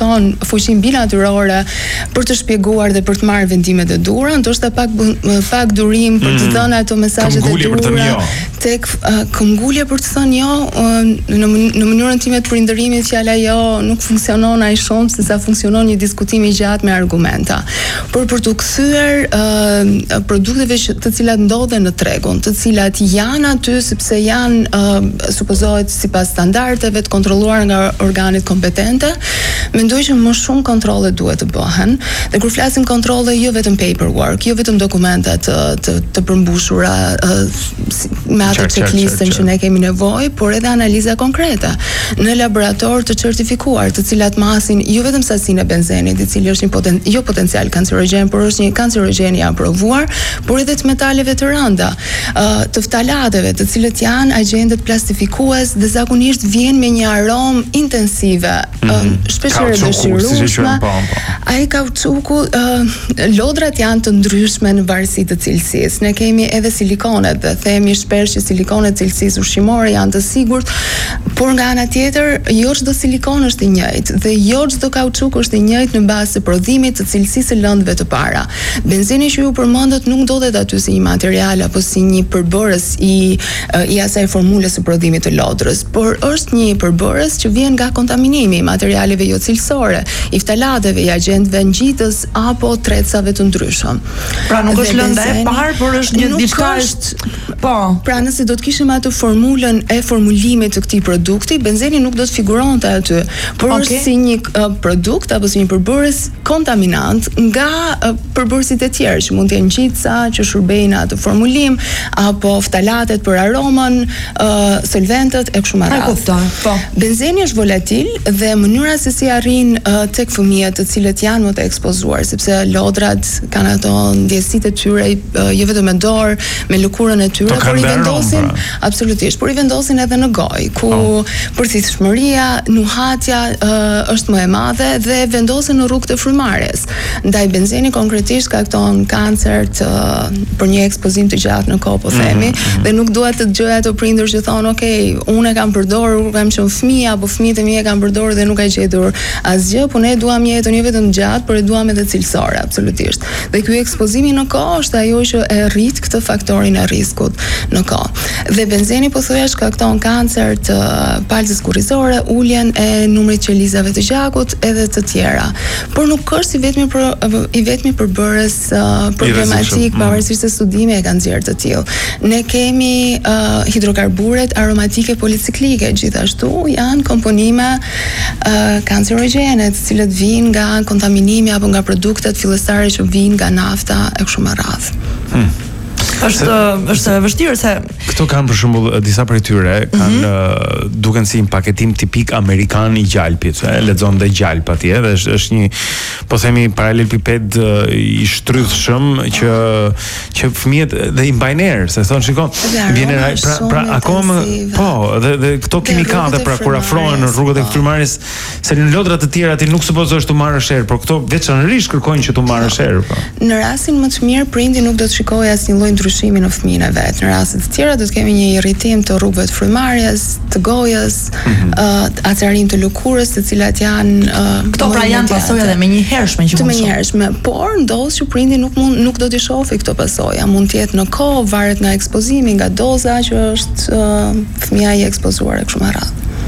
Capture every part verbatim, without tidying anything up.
kërkon fuqinë binatyrore për të shpjeguar dhe për të marrë vendimet e duhura, ndoshta pak pak durim për të dhënë ato mesazhet e duhura tek uh, këmbgulje për të thënë jo, uh, në, në mënyrën time të prindërimit fjala jo nuk funksionon aq shumë se sa funksionon një diskutim i gjatë me argumenta. Por për të kthyer uh, produkteve që, të cilat ndodhen në tregun, të cilat janë aty sepse janë uh, supozohet sipas standardeve të kontrolluar nga organet kompetente, mendoj që më shumë kontrolle duhet të bëhen. Dhe kur flasim kontrolle, jo vetëm paperwork, jo vetëm dokumenta të të, të përmbushura uh, me atë checklistën që ne kemi nevojë, por edhe analiza konkrete në laborator të certifikuar, të cilat masin jo vetëm sasinë e benzenit, i cili është një poten, jo potencial kancerogjen, por është një kancerogjen i aprovuar, por edhe të metaleve të rënda, uh, të ftalateve, të cilët janë agjentet plastifikues dhe zakonisht vjen me një aromë intensive, mm-hmm. uh, shpeshherë dëshirueshme. Ai kauçuku, uh, lodrat janë të ndryshme në varësi të cilësisë. Ne kemi edhe silikonet dhe themi shpesh që silikonet cilësisë ushqimore janë të sigurt, por nga ana tjetër jo çdo silikon është i njëjtë dhe jo çdo kauçuk është i njëjtë në bazë të prodhimit të cilësisë së lëndëve të para. Benzini që ju përmendët nuk ndodhet aty si një material apo si një përbërës i i asaj formulës së prodhimit të lodrës, por është një përbërës që vjen nga kontaminimi i materialeve jo cilësore, i ftalateve, i agjentëve ngjitës apo trecave të ndryshëm. Pra nuk është lënda e parë, por është një diçka është po. Pra nëse do të kishim atë formulën e formulimit të këtij produkti, benzeni nuk do të figuronte aty, por okay. është si një uh, produkt apo si një përbërës kontaminant nga uh, përbërësit e tjerë që mund të jenë ngjitsa që shërbejnë atë formulim apo ftalatet për aromën, uh, solventët e kështu me radhë. Po. Benzeni është volatil dhe mënyra se si arrin uh, tek fëmijët të cilët janë më të ekspozuar, sepse lodrat kanë ato ndjesitë e tyre, uh, jo vetëm me dorë, me lëkurën e tyre, por i vendosin absolutisht, por i vendosin edhe në gojë, ku oh. përthithshmëria, nuhatja uh, është më e madhe dhe vendosen në rrugë të frymarrjes. Ndaj benzeni konkretisht kakton kancer të, për një ekspozim të gjatë në kohë po themi, mm-hmm. dhe nuk dua të dëgjoj ato prindër që thonë, ok, unë e kam përdorur, kam qenë fëmijë apo fëmijët e mi e kanë përdorur dhe nuk ka gjetur asgjë, po ne duam jetën jo vetëm gjatë, por e duam edhe cilësore, absolutisht. Dhe ky ekspozimi në kohë është ajo që e rrit këtë faktorin e riskut në kohë. Dhe benzeni pothuajse shkakton kancer të palcës kurrizore, uljen e numrit qelizave të gjakut edhe të tjera. Por nuk është i vetmi për, i vetmi përbërës uh, problematik, pavarësisht se studime e kanë nxjerrë të tillë. Ne kemi uh, hidrokarburet aromatike policiklike, gjithashtu janë komponime uh, kancerogjene, të cilët vijnë nga kontaminimi apo nga produktet fillestare që vijnë nga nafta e kështu me radhë. Hmm. Është është e vështirë se këto kanë për shembull disa prej tyre kanë mm-hmm. uh, duken si një paketim tipik amerikan i gjalpit, e lexon dhe gjalp atje dhe është është një po themi paralelipiped uh, i shtrydhshëm që që fëmijët dhe i mbajnë erë, se thonë shikon, vjen era pra, pra akoma po, dhe dhe këto kimikate pra kur afrohen në rrugët e frymarrjes, se në lodrat të tjera ti nuk supozohesh të marrësh erë, por këto veçanërisht kërkojnë që të marrësh erë. Po. Në rastin më të mirë prindi nuk do të shikojë asnjë lloj ndryshimi në fëmijën e vet. Në raste të tjera do të kemi një irritim të rrugëve të frymarrjes, të gojës, mm-hmm. uh, acarim të lëkurës, të cilat janë uh, këto pra janë pasoja dhe menjëhershme që mund të menjëhershme, por ndodh që prindi nuk mund nuk do t'i shohë këto pasoja. Mund të jetë në kohë, varet nga ekspozimi, nga doza që është uh, fëmia i ekspozuar e kështu me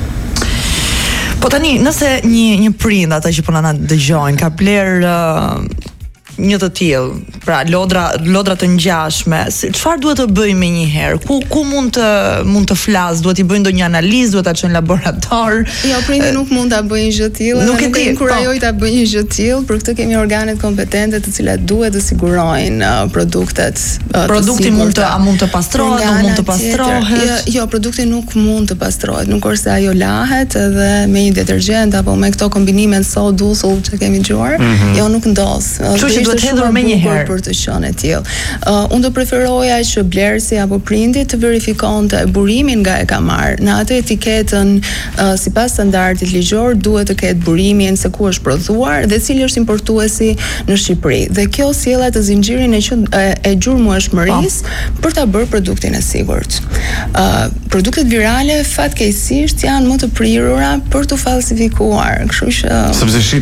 radhë. Po tani, nëse një një prind ata që po na dëgjojnë ka bler uh, një të tillë, pra lodra lodra të ngjashme, çfarë duhet të bëjmë më një herë? Ku ku mund të mund të flas? Duhet i bëjnë ndonjë analizë, duhet ta çojnë në laborator? Jo, prindi nuk mund ta bëjnë gjë të tillë, nuk e di, inkurajoj ta bëjnë gjë të tillë, për këtë kemi organet kompetente të cilat duhet të sigurojnë uh, produktet. Uh, Produkti mund të a mund të pastrohet, nuk mund të pastrohet? Jo, jo, produkti nuk mund të pastrohet, nuk është se ajo lahet edhe me një detergjent apo me këto kombinime sod usull që kemi dëgjuar, mm-hmm. jo nuk ndodh. Uh, duhet hedhur më një herë për të qenë e tillë. Uh, unë do preferoja që blerësi apo prindi të verifikonte burimin nga e ka marr. Në atë etiketën uh, sipas standardit ligjor duhet të ketë burimin se ku është prodhuar dhe cili është importuesi në Shqipëri. Dhe kjo sjell atë zinxhirin e, e, e gjurmëshmërisë për ta bërë produktin e sigurt. Uh, produktet virale fatkeqësisht janë më të prirura për të falsifikuar, kështu që sepse